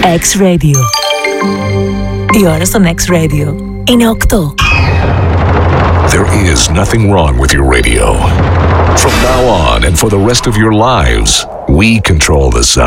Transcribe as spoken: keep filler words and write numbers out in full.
X-Radio. Η ώρα στον X-Radio είναι οκτώ. There is nothing wrong with your radio. From now on and for the rest of your lives, we control the sound.